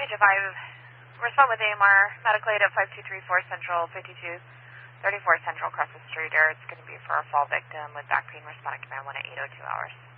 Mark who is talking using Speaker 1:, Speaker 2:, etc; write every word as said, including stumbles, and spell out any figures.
Speaker 1: Page five, respond with A M R, medical aid at five two three four Central, fifty-two thirty-four Central across the street there. It's going to be for a fall victim with back pain. Respond to command one at eight oh two hours.